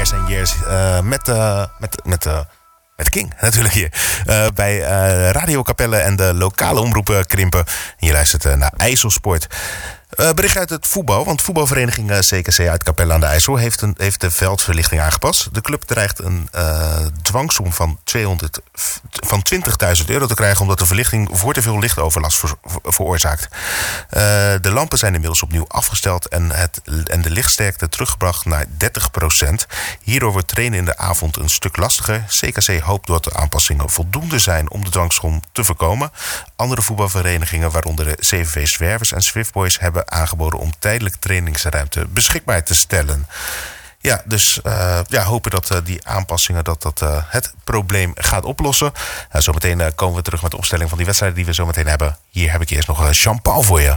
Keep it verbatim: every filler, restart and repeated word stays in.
Years and Years uh, met, uh, met, met, uh, met King natuurlijk hier. Uh, bij uh, Radio Capelle en de lokale omroepen Krimpen. En je luistert uh, naar IJsselsport. Uh, bericht uit het voetbal, want voetbalvereniging uh, C K C uit Capelle aan de IJssel heeft, een, heeft de veldverlichting aangepast. De club dreigt een uh, dwangsom van, tweehonderd, van twintigduizend euro te krijgen omdat de verlichting voor te veel lichtoverlast ver, ver, veroorzaakt. Uh, de lampen zijn inmiddels opnieuw afgesteld en, het, en de lichtsterkte teruggebracht naar dertig procent. Hierdoor wordt trainen in de avond een stuk lastiger. C K C hoopt dat de aanpassingen voldoende zijn om de dwangsom te voorkomen. Andere voetbalverenigingen, waaronder de C V V Zwervers en Swift Boys, hebben aangeboden om tijdelijk trainingsruimte beschikbaar te stellen. Ja, dus uh, ja, hopen dat uh, die aanpassingen dat dat uh, het probleem gaat oplossen. Uh, zometeen uh, komen we terug met de opstelling van die wedstrijden die we zometeen hebben. Hier heb ik eerst nog uh, Jean-Paul voor je.